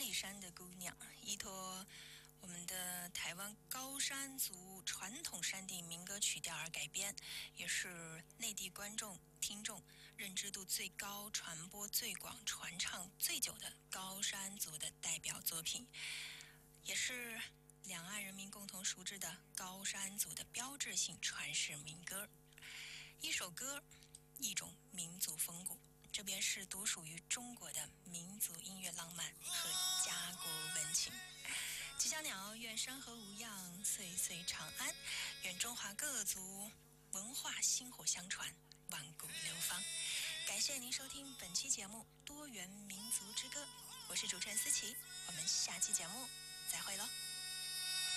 里山的姑娘，依托我们的台湾高山族传统山地民歌曲调而改编，也是内地听众认知度最高、传播最广、传唱最久的高山族的代表作品，也是两岸人民共同熟知的高山族的标志性传世民歌。一首歌，一种民族风骨，这便是独属于中国的民族音乐浪漫和家国温情。吉祥鸟愿山河无恙，岁岁长安，愿中华各族文化薪火相传，万古流芳。感谢您收听本期节目《多元民族之歌》，我是主持人思琪，我们下期节目再会喽。